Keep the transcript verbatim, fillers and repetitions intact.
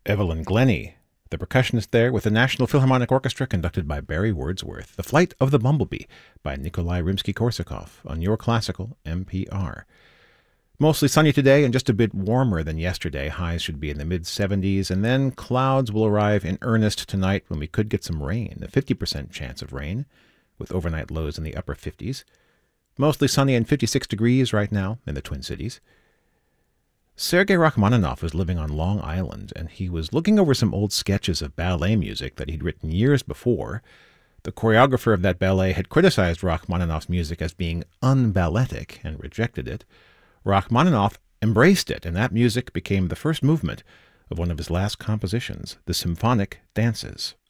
Evelyn Glennie, the percussionist there, with the National Philharmonic Orchestra conducted by Barry Wordsworth. The Flight of the Bumblebee by Nikolai Rimsky-Korsakov on Your Classical N P R. Mostly sunny today and just a bit warmer than yesterday. Highs should be in the mid seventies, and then clouds will arrive in earnest tonight when we could get some rain, a fifty percent chance of rain, with overnight lows in the upper fifties. Mostly sunny and fifty-six degrees right now in the Twin Cities. Sergei Rachmaninoff was living on Long Island, and he was looking over some old sketches of ballet music that he'd written years before. The choreographer of that ballet had criticized Rachmaninoff's music as being unballetic and rejected it. Rachmaninoff embraced it, and that music became the first movement of one of his last compositions, the Symphonic Dances.